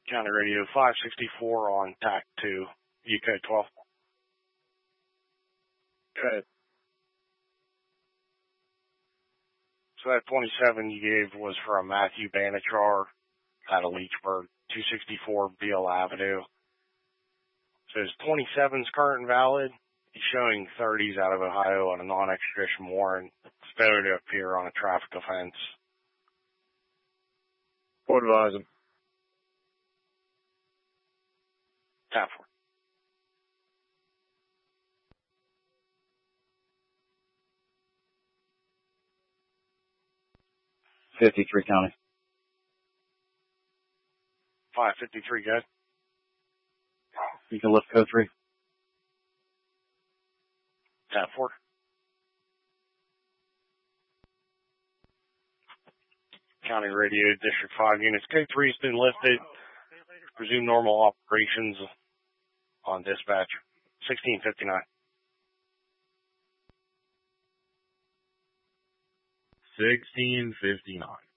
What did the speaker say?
County Radio 564 on TAC 2, UK 12. Go ahead. So that 27 you gave was from Matthew Banichar out of Leechburg, 264 Beale Avenue. So his 27's current and valid. He's showing 30s out of Ohio on a non-extradition warrant. It's better to appear on a traffic offense. Court advise him. Tap for. '53 County. 553, good. You can lift code 3. Tap 4. County Radio District 5 units. Code 3 has been lifted. Resume normal operations on dispatch. 1659. 1659.